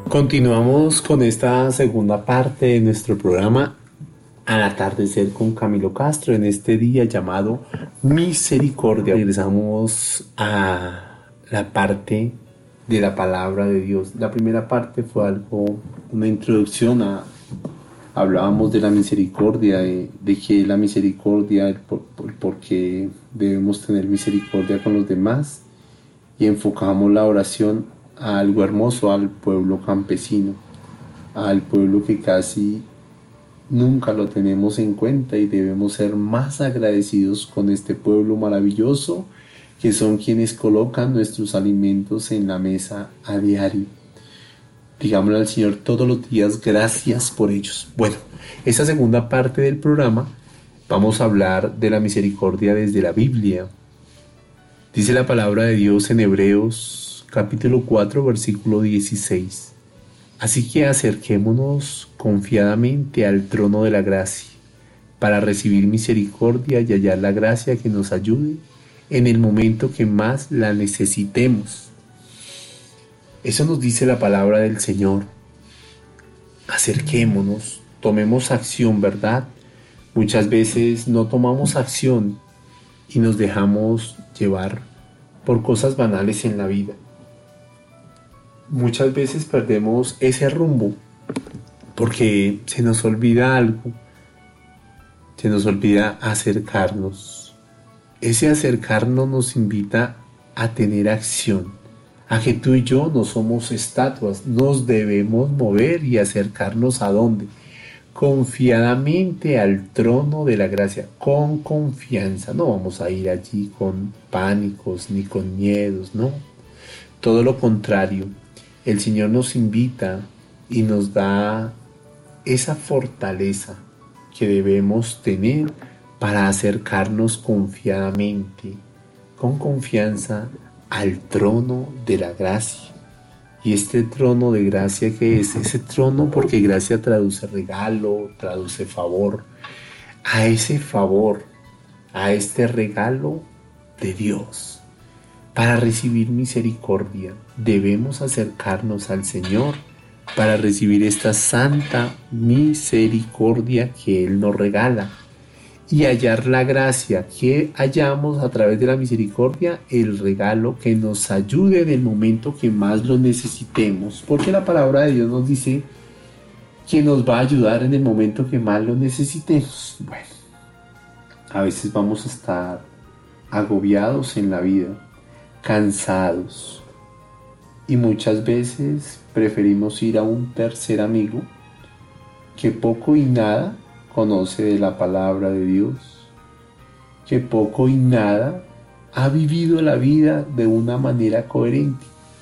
Continuamos con esta segunda parte de nuestro programa Al atardecer con Camilo Castro en este día llamado Misericordia. Regresamos a la parte de la palabra de Dios. La primera parte fue una introducción hablábamos de la misericordia, de que la misericordia, el por qué debemos tener misericordia con los demás, y enfocamos la oración a algo hermoso, al pueblo campesino, al pueblo que casi nunca lo tenemos en cuenta, y debemos ser más agradecidos con este pueblo maravilloso que son quienes colocan nuestros alimentos en la mesa a diario. Digámosle al Señor todos los días gracias por ellos. Bueno, esta segunda parte del programa vamos a hablar de la misericordia desde la Biblia. Dice la palabra de Dios en Hebreos capítulo 4 versículo 16. Así que acerquémonos confiadamente al trono de la gracia para recibir misericordia y hallar la gracia que nos ayude en el momento que más la necesitemos. Eso nos dice la palabra del Señor. Acerquémonos, tomemos acción, ¿verdad? Muchas veces no tomamos acción y nos dejamos llevar por cosas banales en la vida. Muchas veces perdemos ese rumbo porque se nos olvida algo, se nos olvida acercarnos. Ese acercarnos nos invita a tener acción, a que tú y yo no somos estatuas, nos debemos mover y acercarnos ¿a dónde? Confiadamente al trono de la gracia, con confianza. No vamos a ir allí con pánicos ni con miedos, no. Todo lo contrario, el Señor nos invita y nos da esa fortaleza que debemos tener para acercarnos confiadamente, con confianza, al trono de la gracia. Y este trono de gracia, ¿qué es? Ese trono, porque gracia traduce regalo, traduce favor. A ese favor, a este regalo de Dios, para recibir misericordia, debemos acercarnos al Señor para recibir esta santa misericordia que Él nos regala y hallar la gracia que hallamos a través de la misericordia, el regalo que nos ayude en el momento que más lo necesitemos, porque la palabra de Dios nos dice que nos va a ayudar en el momento que más lo necesitemos. Bueno, a veces vamos a estar agobiados en la vida, cansados, y muchas veces preferimos ir a un tercer amigo que poco y nada conoce de la palabra de Dios, que poco y nada ha vivido la vida de una manera coherente,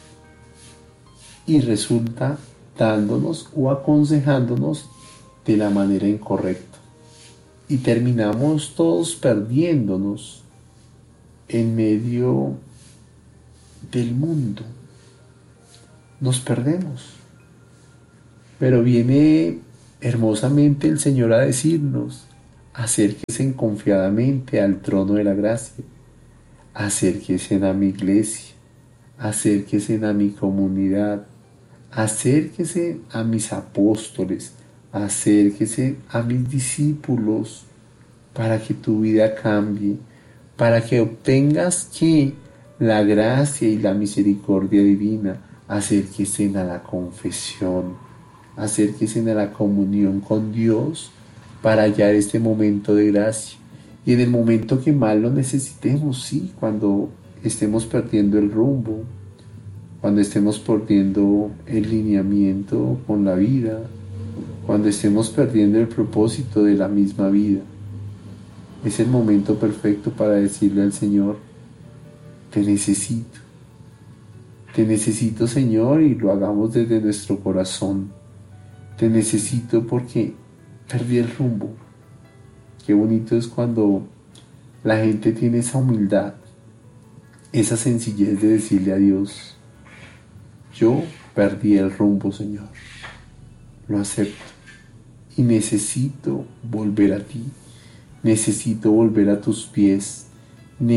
y resulta dándonos o aconsejándonos de la manera incorrecta, y terminamos todos perdiéndonos en medio del mundo. Nos perdemos, pero viene hermosamente el Señor a decirnos: acérquense confiadamente al trono de la gracia, acérquense a mi iglesia, acérquense a mi comunidad, acérquense a mis apóstoles, acérquense a mis discípulos, para que tu vida cambie, para que obtengas que la gracia y la misericordia divina. Acérquense a la confesión, acérquense a la comunión con Dios para hallar este momento de gracia. Y en el momento que más lo necesitemos, sí, cuando estemos perdiendo el rumbo, cuando estemos perdiendo el lineamiento con la vida, cuando estemos perdiendo el propósito de la misma vida, es el momento perfecto para decirle al Señor: te necesito. Te necesito, Señor, y lo hagamos desde nuestro corazón. Te necesito porque perdí el rumbo. Qué bonito es cuando la gente tiene esa humildad, esa sencillez de decirle a Dios: yo perdí el rumbo, Señor. Lo acepto y necesito volver a ti. Necesito volver a tus pies.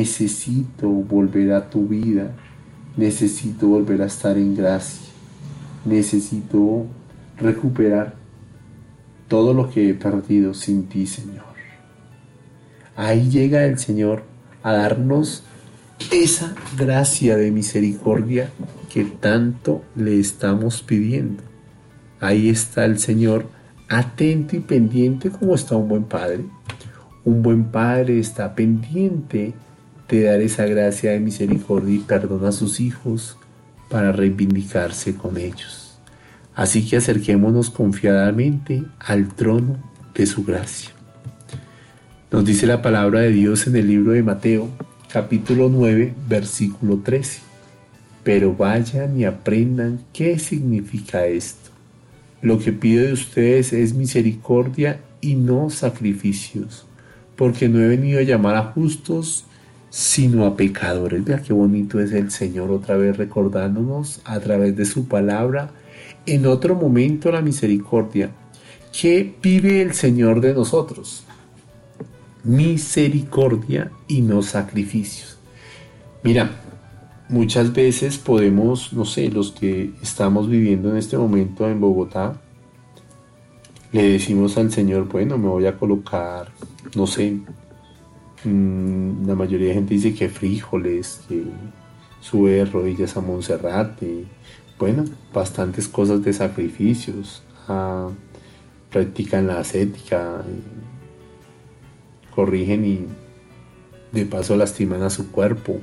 Necesito volver a tu vida. Necesito volver a estar en gracia. necesito recuperar todo lo que he perdido sin ti, Señor. Ahí llega el Señor a darnos esa gracia de misericordia que tanto le estamos pidiendo. Ahí está el Señor atento y pendiente como está un buen padre. Un buen padre está pendiente de dar esa gracia de misericordia y perdón a sus hijos para reivindicarse con ellos. Así que acerquémonos confiadamente al trono de su gracia. Nos dice la palabra de Dios en el libro de Mateo, capítulo 9, versículo 13. Pero vayan y aprendan qué significa esto. Lo que pido de ustedes es misericordia y no sacrificios, porque no he venido a llamar a justos, sino a pecadores. Vea qué bonito es el Señor otra vez recordándonos a través de su palabra, en otro momento la misericordia. ¿Qué pide el Señor de nosotros? Misericordia y no sacrificios. Mira, muchas veces podemos, no sé, los que estamos viviendo en este momento en Bogotá, le decimos al Señor, bueno, me voy a colocar, no sé, la mayoría de gente dice que frijoles, que sube rodillas a Monserrate, bueno, bastantes cosas de sacrificios, practican la ascética, corrigen y de paso lastiman a su cuerpo.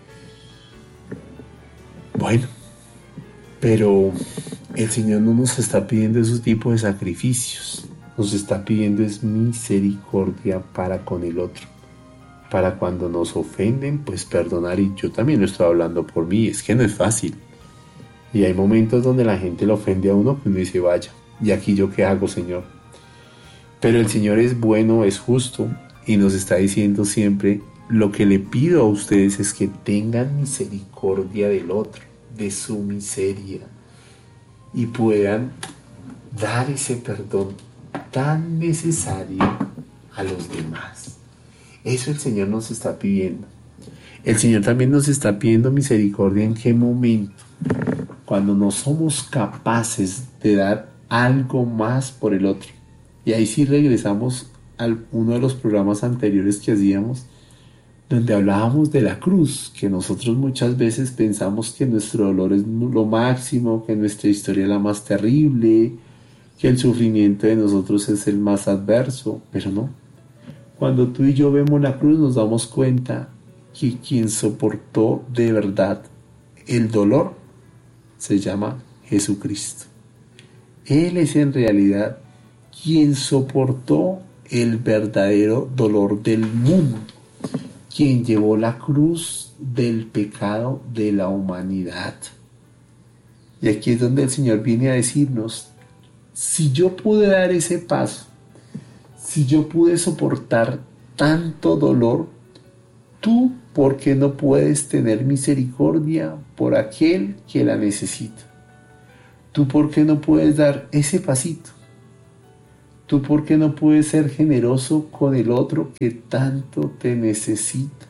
Bueno, pero el Señor no nos está pidiendo esos tipos de sacrificios, nos está pidiendo es misericordia para con el otro. Para cuando nos ofenden, pues perdonar, y yo también lo estoy hablando por mí, es que no es fácil. Y hay momentos donde la gente le ofende a uno que uno dice, vaya, ¿y aquí yo qué hago, Señor? Pero el Señor es bueno, es justo, y nos está diciendo siempre, lo que le pido a ustedes es que tengan misericordia del otro, de su miseria, y puedan dar ese perdón tan necesario a los demás. Eso el Señor nos está pidiendo. El Señor también nos está pidiendo misericordia en qué momento. Cuando no somos capaces de dar algo más por el otro. Y ahí sí regresamos a uno de los programas anteriores que hacíamos, donde hablábamos de la cruz, que nosotros muchas veces pensamos que nuestro dolor es lo máximo, que nuestra historia es la más terrible, que el sufrimiento de nosotros es el más adverso, pero no. Cuando tú y yo vemos la cruz nos damos cuenta que quien soportó de verdad el dolor se llama Jesucristo. Él es en realidad quien soportó el verdadero dolor del mundo, quien llevó la cruz del pecado de la humanidad. Y aquí es donde el Señor viene a decirnos, si yo pude dar ese paso, si yo pude soportar tanto dolor, tú, ¿por qué no puedes tener misericordia por aquel que la necesita? ¿Tú por qué no puedes dar ese pasito? ¿Tú por qué no puedes ser generoso con el otro que tanto te necesita?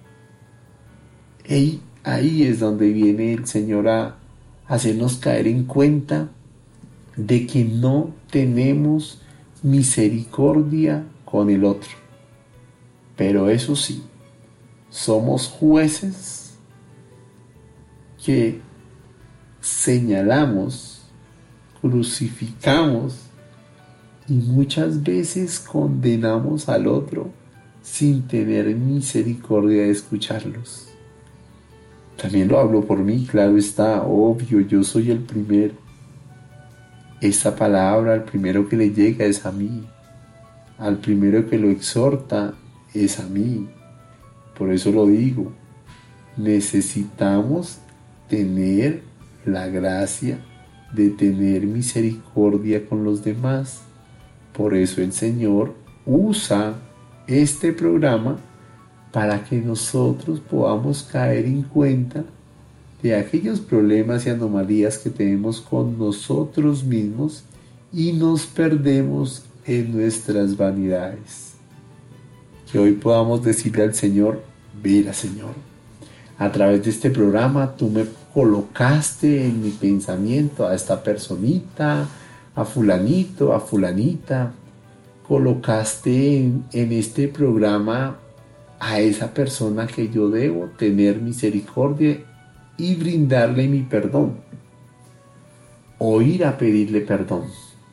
Ahí es donde viene el Señor a hacernos caer en cuenta de que no tenemos misericordia con el otro. Pero eso sí, somos jueces que señalamos, crucificamos y muchas veces condenamos al otro sin tener misericordia de escucharlos. También lo hablo por mí, claro está, obvio, yo soy el primero. Esta palabra, al primero que le llega es a mí. Al primero que lo exhorta es a mí. Por eso lo digo. Necesitamos tener la gracia de tener misericordia con los demás. Por eso el Señor usa este programa para que nosotros podamos caer en cuenta de aquellos problemas y anomalías que tenemos con nosotros mismos y nos perdemos en nuestras vanidades. Que hoy podamos decirle al Señor, mira Señor, a través de este programa tú me colocaste en mi pensamiento a esta personita, a fulanito, a fulanita, colocaste en este programa a esa persona que yo debo tener misericordia y brindarle mi perdón, o ir a pedirle perdón.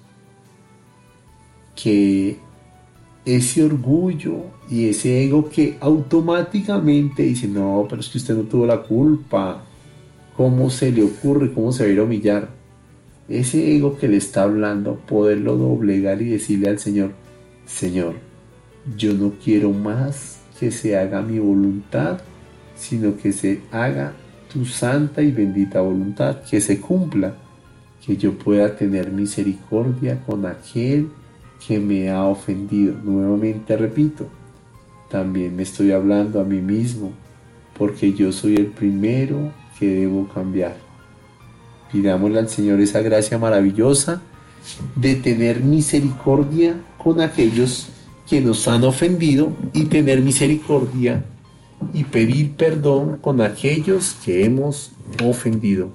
Que ese orgullo y ese ego que automáticamente dice, no, pero es que usted no tuvo la culpa, ¿cómo se le ocurre? ¿Cómo se va a ir a humillar? Ese ego que le está hablando, poderlo doblegar y decirle al Señor, Señor, yo no quiero más que se haga mi voluntad, sino que se haga tu santa y bendita voluntad, que se cumpla, que yo pueda tener misericordia con aquel que me ha ofendido. Nuevamente repito, también me estoy hablando a mí mismo, porque yo soy el primero que debo cambiar. Pidámosle al Señor esa gracia maravillosa de tener misericordia con aquellos que nos han ofendido y tener misericordia y pedir perdón con aquellos que hemos ofendido.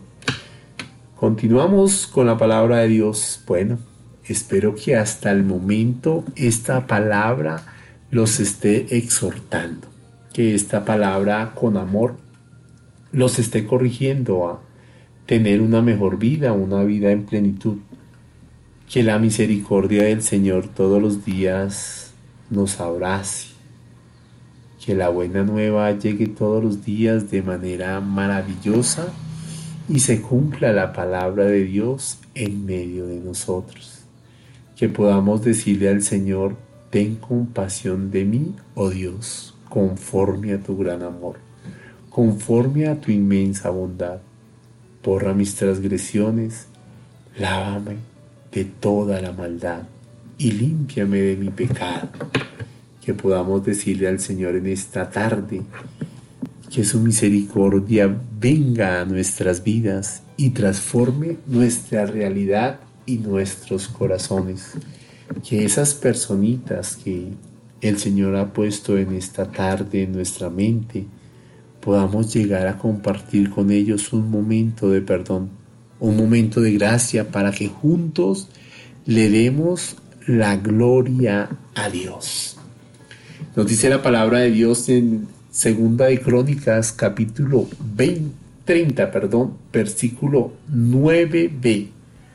Continuamos con la palabra de Dios. Bueno, espero que hasta el momento esta palabra los esté exhortando, que esta palabra con amor los esté corrigiendo a tener una mejor vida, una vida en plenitud. Que la misericordia del Señor todos los días nos abrace. Que la buena nueva llegue todos los días de manera maravillosa y se cumpla la palabra de Dios en medio de nosotros. Que podamos decirle al Señor, ten compasión de mí, oh Dios, conforme a tu gran amor, conforme a tu inmensa bondad. Borra mis transgresiones, lávame de toda la maldad y límpiame de mi pecado. Que podamos decirle al Señor en esta tarde que su misericordia venga a nuestras vidas y transforme nuestra realidad y nuestros corazones. Que esas personitas que el Señor ha puesto en esta tarde en nuestra mente, podamos llegar a compartir con ellos un momento de perdón, un momento de gracia para que juntos le demos la gloria a Dios. Nos dice la palabra de Dios en Segunda de Crónicas, capítulo 30, versículo 9b.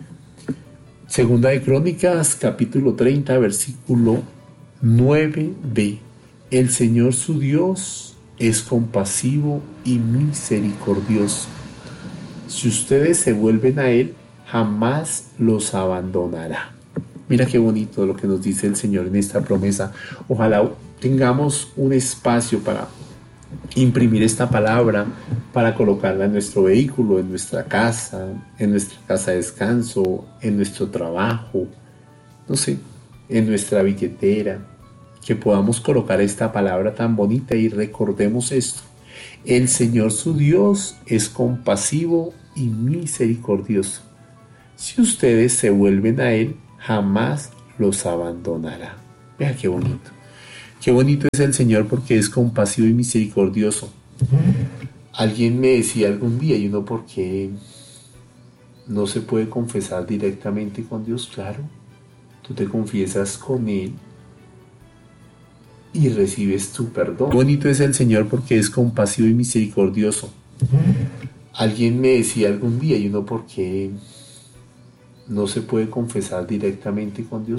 Segunda de Crónicas, capítulo 30, versículo 9b. El Señor su Dios es compasivo y misericordioso. Si ustedes se vuelven a Él, jamás los abandonará. Mira qué bonito lo que nos dice el Señor en esta promesa. Ojalá tengamos un espacio para imprimir esta palabra, para colocarla en nuestro vehículo, en nuestra casa de descanso, en nuestro trabajo, no sé, en nuestra billetera, que podamos colocar esta palabra tan bonita y recordemos esto. El Señor su Dios es compasivo y misericordioso. Si ustedes se vuelven a Él, jamás los abandonará. Vea qué bonito. Qué bonito es el Señor porque es compasivo y misericordioso. Alguien me decía algún día, y uno, ¿por qué no se puede confesar directamente con Dios? Claro, tú te confiesas con Él y recibes tu perdón. Qué bonito es el Señor porque es compasivo y misericordioso. Alguien me decía algún día, y uno, ¿por qué no se puede confesar directamente con Dios?